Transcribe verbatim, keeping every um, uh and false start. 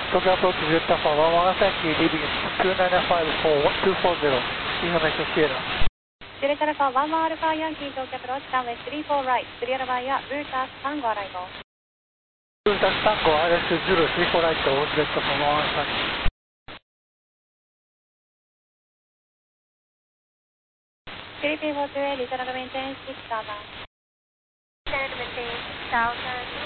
Tokyo approach Delta for one one Yankee, leaving two nine five four two four zero, information Sierra. Delta Alpha one one Alpha Yankee, Tokyo approach runway three four right, three Alpha via Brutus Tango arrival. Brutus Tango, I L S zero three four right, Delta for one one Yankee. Philippine four two eight, return maintain six thousand. Maintain six thousand.